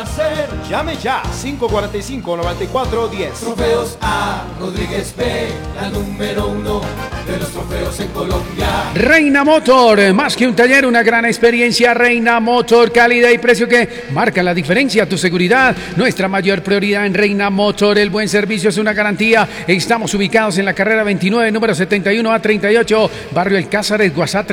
hacer? Llame ya, 545-9410. Trofeos A. Rodríguez P, la número 1 de los trofeos en Colombia. Reina Motor, más que un taller, una gran experiencia. Reina Motor, calidad y precio que marca la diferencia. Tu seguridad, nuestra mayor prioridad en Reina Motor. El buen servicio es una garantía. Estamos ubicados en la carrera 29, número 71 a 38, Barrio El Cázares, WhatsApp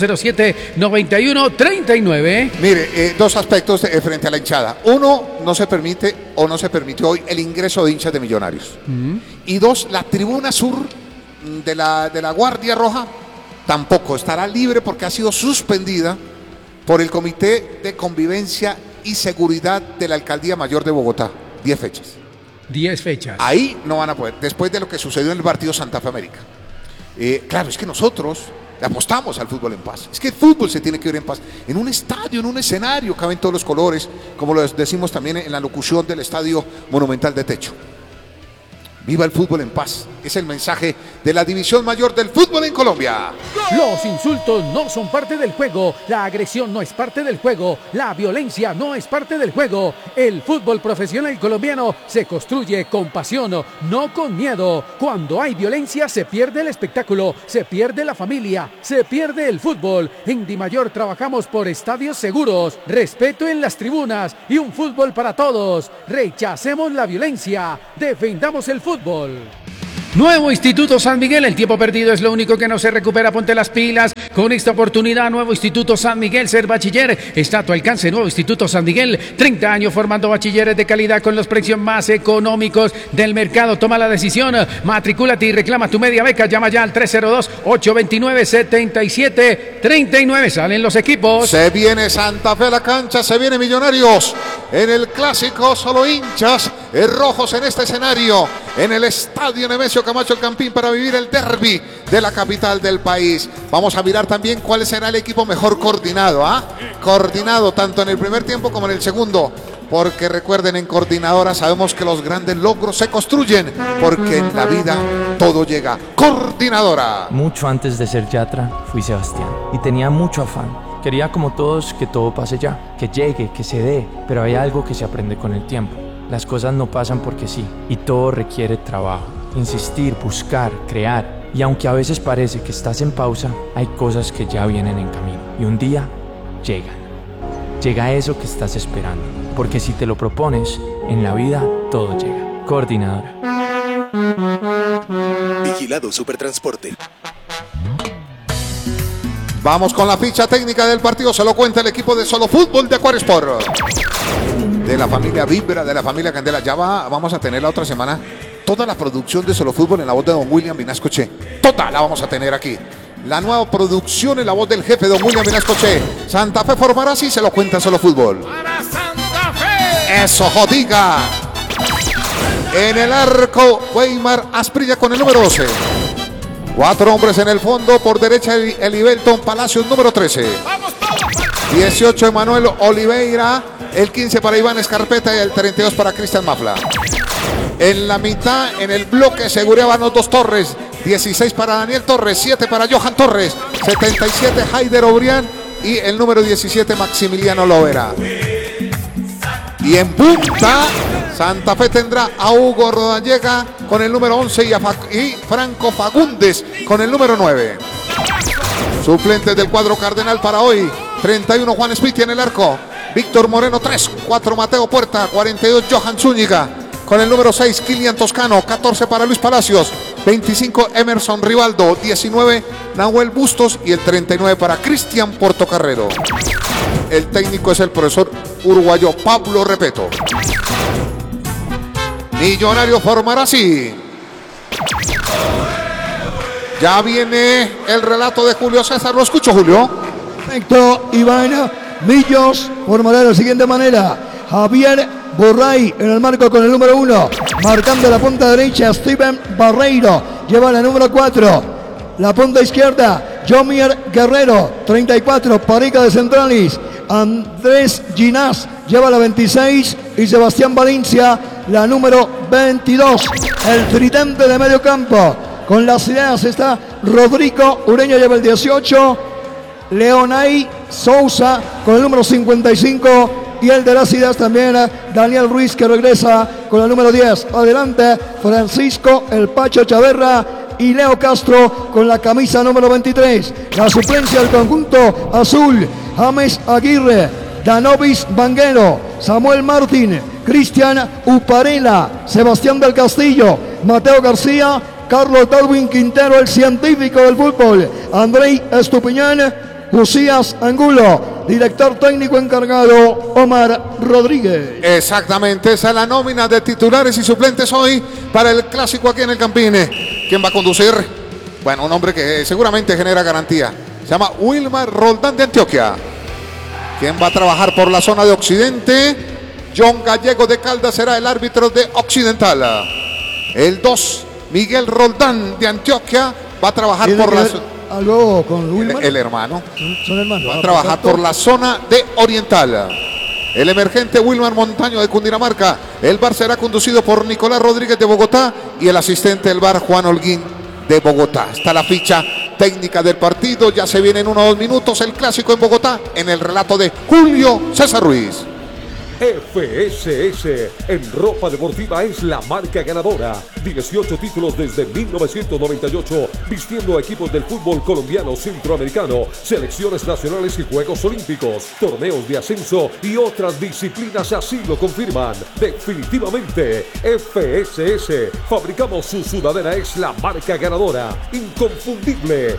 310-207-9139. Mire, dos aspectos frente a la hinchada. Uno, no se permite o no se permitió hoy el ingreso de hinchas de Millonarios. Y dos, la tribuna sur de la Guardia Roja tampoco estará libre porque ha sido suspendida por el Comité de Convivencia y Seguridad de la Alcaldía Mayor de Bogotá. 10 fechas. 10 fechas. Ahí no van a poder, después de lo que sucedió en el partido Santa Fe América. Claro, es que nosotros le apostamos al fútbol en paz. Es que el fútbol se tiene que ver en paz. En un estadio, en un escenario, caben todos los colores, como lo decimos también en la locución del Estadio Monumental de Techo. Viva el fútbol en paz. Es el mensaje de la División Mayor del Fútbol en Colombia. Los insultos no son parte del juego. La agresión no es parte del juego. La violencia no es parte del juego. El fútbol profesional colombiano se construye con pasión, no con miedo. Cuando hay violencia se pierde el espectáculo, se pierde la familia, se pierde el fútbol. En Dimayor trabajamos por estadios seguros, respeto en las tribunas y un fútbol para todos. Rechacemos la violencia, defendamos el fútbol. Nuevo Instituto San Miguel, el tiempo perdido es lo único que no se recupera, ponte las pilas con esta oportunidad. Nuevo Instituto San Miguel, ser bachiller está a tu alcance. Nuevo Instituto San Miguel, 30 años formando bachilleres de calidad con los precios más económicos del mercado. Toma la decisión, matricúlate y reclama tu media beca. Llama ya al 302-829-7739. Salen los equipos. Se viene Santa Fe a la cancha, se viene Millonarios en el clásico, solo hinchas rojos en este escenario, en el estadio Nemesio Camacho El Campín, para vivir el derbi de la capital del país. Vamos a mirar también cuál será el equipo mejor coordinado, coordinado tanto en el primer tiempo como en el segundo, porque recuerden, en Coordinadora sabemos que los grandes logros se construyen, porque en la vida todo llega. Coordinadora. Mucho antes de ser Yatra fui Sebastián y tenía mucho afán. Quería, como todos, que todo pase ya, que llegue, que se dé, pero hay algo que se aprende con el tiempo. Las cosas no pasan porque sí, y todo requiere trabajo, insistir, buscar, crear. Y aunque a veces parece que estás en pausa, hay cosas que ya vienen en camino. Y un día llegan. Llega eso que estás esperando. Porque si te lo propones, en la vida todo llega. Coordinadora. Vigilado Supertransporte. Vamos con la ficha técnica del partido. Se lo cuenta el equipo de Solo Fútbol de Acuaresport, de la familia Vibra, de la familia Candela. Ya vamos a tener la otra semana toda la producción de Solo Fútbol en la voz de don William Vinascoche. Toda la vamos a tener aquí. La nueva producción en la voz del jefe don William Vinascoche. Santa Fe formará así, se lo cuenta Solo Fútbol. ¡Para Santa Fe! ¡Eso, Jodiga! En el arco, Weimar Asprilla con el número 12. 4 hombres en el fondo, por derecha Elibelton Palacios, número 13. 18 Emanuel Oliveira, el 15 para Iván Escarpeta y el 32 para Cristian Mafla. En la mitad, en el bloque, segureaban los dos Torres. 16 para Daniel Torres, 7 para Johan Torres, 77 Haider Obrián y el número 17 Maximiliano Lovera. Y en punta, Santa Fe tendrá a Hugo Rodallega con el número 11 y Franco Fagundes con el número 9. Suplentes del cuadro cardenal para hoy: 31 Juan Spiti en el arco, Víctor Moreno 3, 4 Mateo Puerta, 42 Johan Zúñiga, con el número 6 Kilian Toscano, 14 para Luis Palacios, 25 Emerson Rivaldo, 19 Nahuel Bustos y el 39 para Cristian Portocarrero. El técnico es el profesor uruguayo Pablo Repeto. Millonario formará así. Ya viene el relato de Julio César. Lo escucho, Julio. Perfecto, Iván. Millos formará de la siguiente manera: Javier Borray en el marco con el número 1, marcando la punta derecha Steven Barreiro, lleva la número 4, la punta izquierda Jomier Guerrero, 34, pareja de centrales, Andrés Ginás lleva la 26 y Sebastián Valencia la número 22. El tridente de medio campo con las ideas está Rodrigo Ureña, lleva el 18, Leonay Sousa con el número 55 y el de las ideas también Daniel Ruiz, que regresa con la número 10. Adelante Francisco El Pacho Chaverra y Leo Castro con la camisa número 23. La suplencia del conjunto azul: James Aguirre, Danovis Banguero, Samuel Martín, Cristian Uparela, Sebastián del Castillo, Mateo García, Carlos Darwin Quintero, el científico del fútbol, Andrei Estupiñán, Josías Angulo, director técnico encargado Omar Rodríguez. Exactamente, esa es la nómina de titulares y suplentes hoy para el clásico aquí en el Campín. ¿Quién va a conducir? Bueno, un hombre que seguramente genera garantía. Se llama Wilmar Roldán de Antioquia. ¿Quién va a trabajar por la zona de Occidente? John Gallego de Caldas será el árbitro de Occidental. El 2, Miguel Roldán de Antioquia, va a trabajar por la zona. ¿Algo con Wilmar? El hermano. Son hermanos. Va a trabajar por la zona de Oriental. El emergente Wilmar Montaño de Cundinamarca. El VAR será conducido por Nicolás Rodríguez de Bogotá y el asistente del VAR Juan Holguín de Bogotá. Está la ficha técnica del partido. Ya se viene en 1 o 2 minutos el clásico en Bogotá en el relato de Julio César Ruiz. FSS en ropa deportiva es la marca ganadora. 18 títulos desde 1998, vistiendo a equipos del fútbol colombiano, centroamericano, selecciones nacionales y Juegos Olímpicos, torneos de ascenso y otras disciplinas así lo confirman. Definitivamente, FSS. Fabricamos su sudadera, es la marca ganadora. Inconfundible.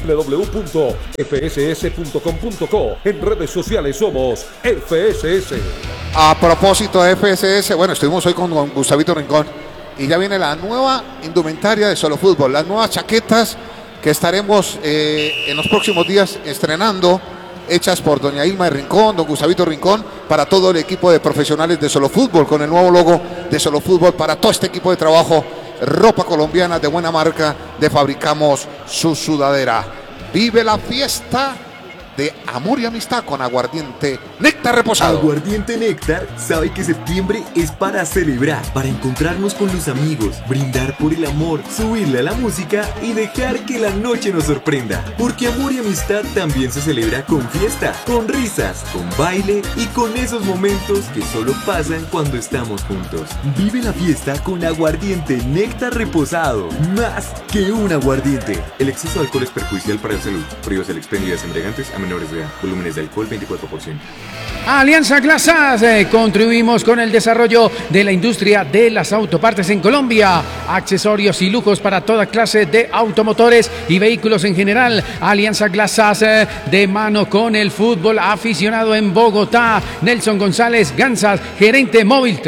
www.fss.com.co. En redes sociales somos FSS. A propósito de FSS, bueno, estuvimos hoy con Gustavito Rincón y ya viene la nueva indumentaria de Solo Fútbol, las nuevas chaquetas que estaremos en los próximos días estrenando, hechas por doña Ilma de Rincón, don Gustavito Rincón, para todo el equipo de profesionales de Solo Fútbol, con el nuevo logo de Solo Fútbol, para todo este equipo de trabajo, ropa colombiana de buena marca, de Fabricamos su Sudadera. Vive la fiesta de amor y amistad con Aguardiente Néctar Reposado. Aguardiente Néctar sabe que septiembre es para celebrar, para encontrarnos con los amigos, brindar por el amor, subirle a la música y dejar que la noche nos sorprenda. Porque amor y amistad también se celebra con fiesta, con risas, con baile y con esos momentos que solo pasan cuando estamos juntos. Vive la fiesta con Aguardiente Néctar Reposado, más que un aguardiente. El exceso de alcohol es perjudicial para la salud. Prohíbas el expendio de embriagantes a menores de edad. Volúmenes de alcohol 24%. Alianza Glasas, contribuimos con el desarrollo de la industria de las autopartes en Colombia. Accesorios y lujos para toda clase de automotores y vehículos en general. Alianza Glasas, de mano con el fútbol aficionado en Bogotá. Nelson González Gansas, gerente móvil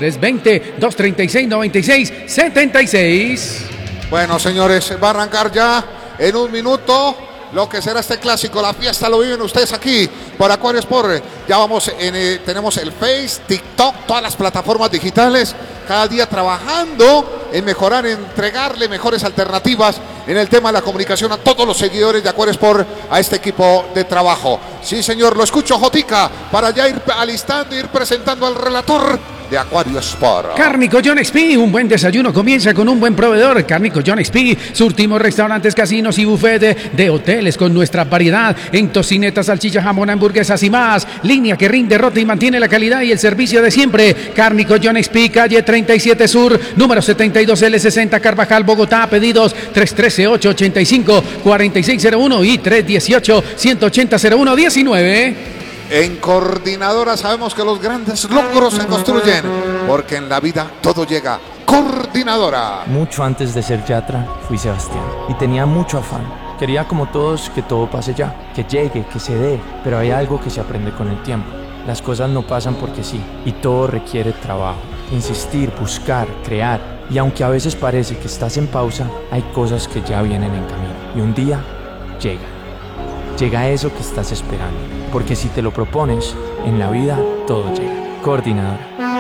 320-236-9676. Bueno, señores, va a arrancar ya en 1 minuto lo que será este clásico. La fiesta lo viven ustedes aquí por Aquario Sport. Ya vamos, tenemos el Face, TikTok, todas las plataformas digitales, cada día trabajando en mejorar, en entregarle mejores alternativas en el tema de la comunicación a todos los seguidores de Aquario Sport, a este equipo de trabajo. Sí, señor, lo escucho, Jotica, para ya ir alistando, ir presentando al relator de Aquario Sport. Cárnico John XP, un buen desayuno comienza con un buen proveedor. Cárnico John XP, surtimos restaurantes, casinos y buffet de hoteles con nuestra variedad en tocinetas, salchicha, jamón, hamburguesas y más. Línea que rinde, rota y mantiene la calidad y el servicio de siempre. Cárnico John XP, calle 37 Sur, número 72L60, Carvajal, Bogotá. Pedidos 313-885-4601 y 318-180-0119. En Coordinadora sabemos que los grandes logros se construyen, porque en la vida todo llega. Coordinadora. Mucho antes de ser Yatra, fui Sebastián y tenía mucho afán. Quería como todos que todo pase ya, que llegue, que se dé, pero hay algo que se aprende con el tiempo. Las cosas no pasan porque sí, y todo requiere trabajo, insistir, buscar, crear. Y aunque a veces parece que estás en pausa, hay cosas que ya vienen en camino. Y un día llega. Llega eso que estás esperando. Porque si te lo propones, en la vida todo llega. Coordinadora.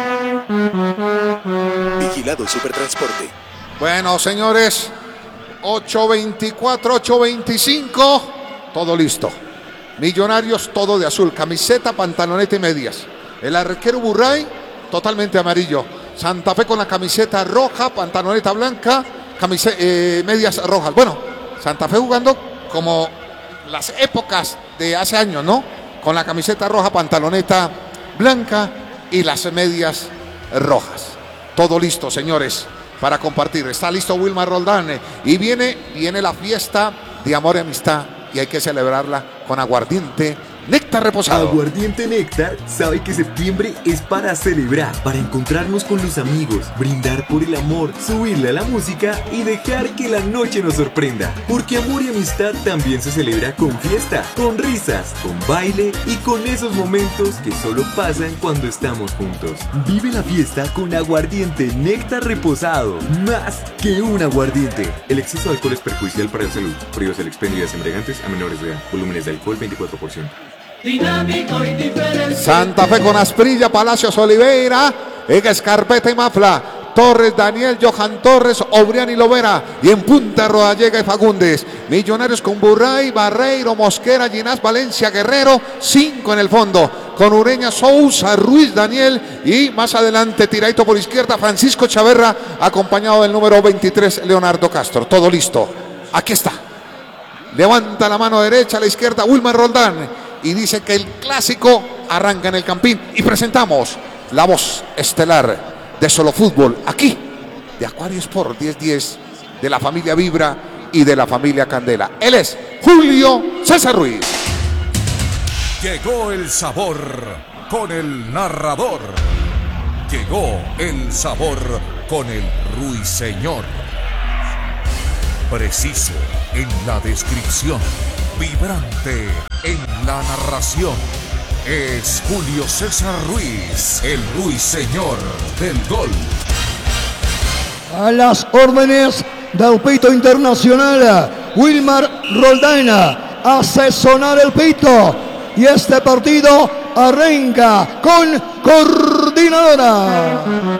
Vigilado Supertransporte. Bueno, señores, 8:24, 8:25, todo listo. Millonarios, todo de azul, camiseta, pantaloneta y medias. El arquero Burray, totalmente amarillo. Santa Fe con la camiseta roja, pantaloneta blanca, medias rojas. Bueno, Santa Fe jugando como las épocas de hace años, ¿no? Con la camiseta roja, pantaloneta blanca y las medias rojas. Todo listo, señores, para compartir. Está listo Wilmar Roldán y viene la fiesta de amor y amistad y hay que celebrarla con aguardiente Néctar reposado. Aguardiente Néctar sabe que septiembre es para celebrar, para encontrarnos con los amigos, brindar por el amor, subirle a la música y dejar que la noche nos sorprenda. Porque amor y amistad también se celebra con fiesta, con risas, con baile y con esos momentos que solo pasan cuando estamos juntos. Vive la fiesta con aguardiente Néctar reposado, más que un aguardiente. El exceso de alcohol es perjudicial para la salud. Prohíbas el expendio de embriagantes a menores de edad. Volúmenes de alcohol 24%. Dinámico y diferente. Santa Fe con Asprilla, Palacios Oliveira, Escarpeta y Mafla, Torres, Daniel, Johan Torres, Obrián y Lovera, y en punta Rodallega y Fagundes. Millonarios con Burray, Barreiro, Mosquera, Ginás, Valencia, Guerrero, 5 en el fondo, con Ureña, Sousa, Ruiz, Daniel, y más adelante tiradito por izquierda, Francisco Chaverra, acompañado del número 23, Leonardo Castro. Todo listo, aquí está. Levanta la mano derecha, a la izquierda, Wilmar Roldán, y dice que el clásico arranca en el Campín. Y presentamos la voz estelar de Solo Fútbol, aquí, de Acuario Sport 1010, de la familia Vibra y de la familia Candela. Él es Julio César Ruiz. Llegó el sabor con el narrador. Llegó el sabor con el Ruiseñor. Preciso en la descripción, vibrante en la narración. Es Julio César Ruiz, el Ruiseñor del gol. A las órdenes del pito internacional, Wilmar Roldán hace sonar el pito y este partido arranca con coordinadora.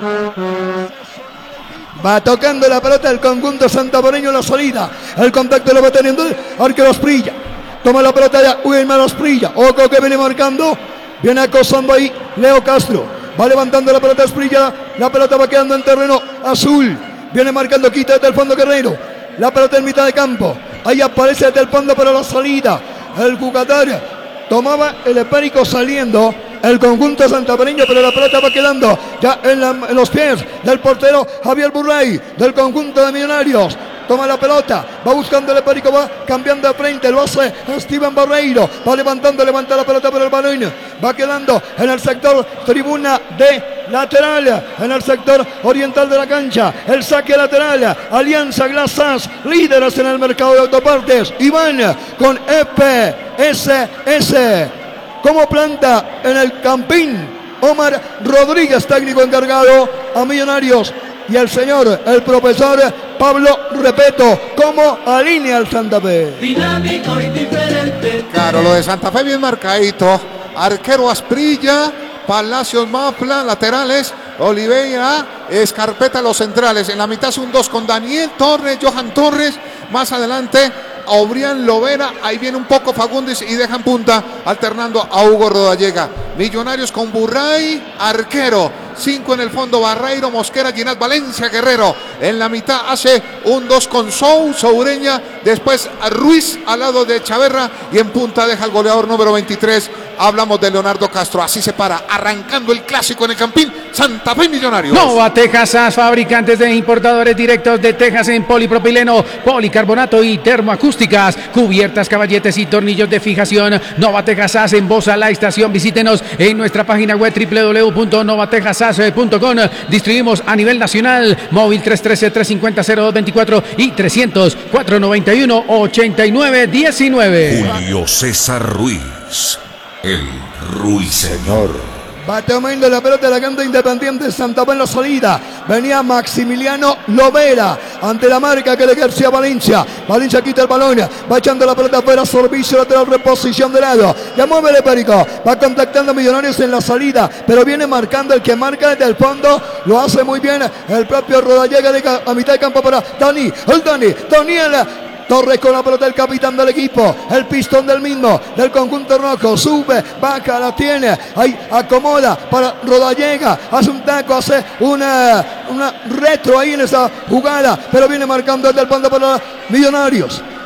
Va tocando la pelota el conjunto santafereño en la salida. El contacto lo va teniendo el arquero Asprilla. Toma la pelota ya Wilmar Asprilla. Ojo que viene marcando. Viene acosando ahí Leo Castro. Va levantando la pelota Asprilla. La pelota va quedando en terreno azul. Viene marcando, quita desde el fondo Guerrero. La pelota en mitad de campo. Ahí aparece desde el fondo para la salida. El Cucatar tomaba el esférico saliendo. El conjunto santafereño, pero la pelota va quedando ya en los pies del portero Javier Burray, del conjunto de Millonarios. Toma la pelota, va buscando el esférico, va cambiando de frente, lo hace Steven Barreiro, va levanta la pelota por el balón, va quedando en el sector tribuna de lateral, en el sector oriental de la cancha, el saque lateral, Alianza Glasas, líderes en el mercado de autopartes, y van con FSS. Como planta en el Campín, Omar Rodríguez, técnico encargado a Millonarios, y el señor, el profesor Pablo Repeto, como alinea al Santa Fe. Dinámico y diferente. Claro, lo de Santa Fe bien marcadito. Arquero Asprilla, Palacios Mafla, laterales, Oliveira, Escarpeta, los centrales. En la mitad es un 2 con Daniel Torres, Johan Torres, más adelante Obrián, Lovera, ahí viene un poco Fagundes y deja en punta alternando a Hugo Rodallega. Millonarios con Burray, arquero, 5 en el fondo, Barreiro, Mosquera, Ginás, Valencia, Guerrero. En la mitad hace un 2 con Sousa, Ureña, después Ruiz al lado de Chaverra y en punta deja el goleador número 23. Hablamos de Leonardo Castro, así se para, arrancando el clásico en el Campín, Santa Fe Millonarios. Nova Texas, fabricantes de importadores directos de Texas en polipropileno, policarbonato y termoacústicas, cubiertas, caballetes y tornillos de fijación. Nova Texas en Bosa, la estación. Visítenos en nuestra página web www.novatexas.com. Distribuimos a nivel nacional, móvil 313-350-0224 y 300-491-8919. Julio César Ruiz, el Ruiseñor. Va tomando la pelota de la cancha Independiente Santa Fe en la salida. Venía Maximiliano Lovera ante la marca que le ejercía Valencia. Valencia quita el balón, va echando la pelota afuera, servicio lateral, reposición de lado. Ya mueve el esférico, va contactando a Millonarios en la salida, pero viene marcando el que marca desde el fondo. Lo hace muy bien el propio Rodallega a mitad de campo para Daniel Torres con la pelota, el capitán del equipo, el pistón del mismo, del conjunto rojo, sube, baja, la tiene, ahí acomoda para Rodallega, hace un taco, hace una retro ahí en esa jugada, pero viene marcando desde el fondo para Millonarios.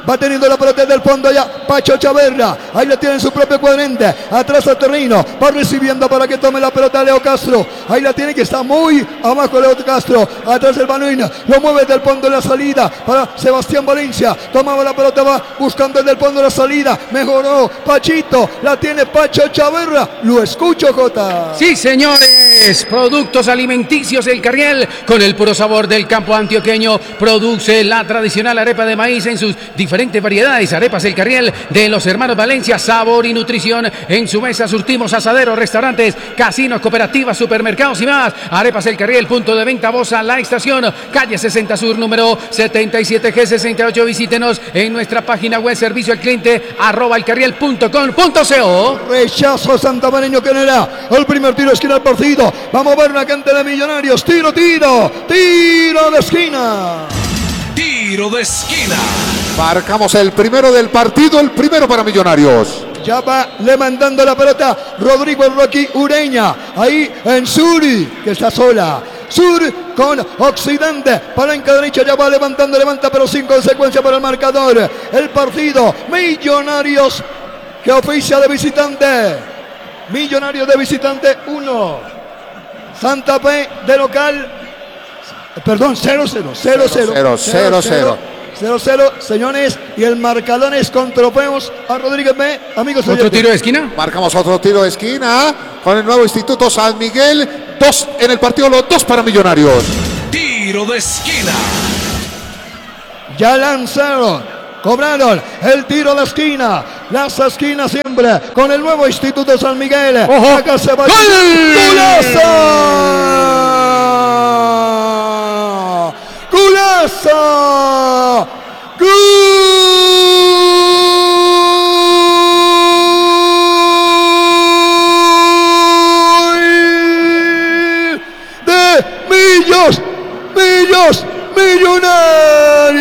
Va teniendo la pelota del fondo ya Pacho Chaverra. Ahí la tiene en su propio cuadrante. Atrás al terreno. Va recibiendo para que tome la pelota Leo Castro. Ahí la tiene que está muy abajo Leo Castro. Atrás el balón. Lo mueve del fondo de la salida para Sebastián Valencia. Tomaba la pelota. Va buscando desde el fondo de la salida. Mejoró Pachito. La tiene Pacho Chaverra. Lo escucho, Jota. Sí, señores. Productos alimenticios El Carriel. Con el puro sabor del campo antioqueño. Produce la tradicional arepa de maíz en sus diferentes variedades. Arepas El Carriel de los hermanos Valencia. Sabor y nutrición en su mesa. Surtimos asaderos, restaurantes, casinos, cooperativas, supermercados y más. Arepas El Carriel, punto de venta Bosa, La Estación, calle 60 Sur, número 77G68. Visítenos en nuestra página web, servicio al cliente, @elcarriel.com.co. Rechazo santamareño que no era el primer tiro de esquina del partido. Vamos a ver una cantidad de Millonarios. Tiro de esquina. Tiro de esquina. Marcamos el primero del partido, el primero para Millonarios. Ya va levantando la pelota Rodrigo el Rocky Ureña. Ahí en Sur, que está sola. Sur con Occidente. Palanca derecha ya va levantando, levanta pero sin consecuencia para el marcador. El partido Millonarios que oficia de visitante. Millonarios de visitante 1. Santa Fe de local. Perdón, 0-0. 0-0, señores, y el marcador es con trofeos a Rodríguez B. Amigos, ¿otro tiro de esquina? Marcamos otro tiro de esquina con el nuevo Instituto San Miguel. 2 en el partido, los 2 para Millonarios. Tiro de esquina. Ya lanzaron, cobraron el tiro de esquina. Las esquinas siempre con el nuevo Instituto San Miguel. ¡Ojo! Acá se va. ¡Gol! ¡Golazo! ¡Gol de Millos